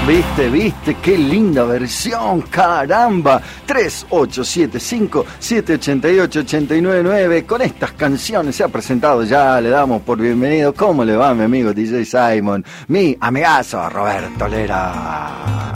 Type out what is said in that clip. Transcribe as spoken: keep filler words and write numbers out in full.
Viste, viste, qué linda versión, caramba. Tres ocho siete cinco siete ocho ocho ocho nueve nueve. Con estas canciones se ha presentado ya, le damos por bienvenido. ¿Cómo le va mi amigo D J Simon? Mi amigazo Roberto Lera.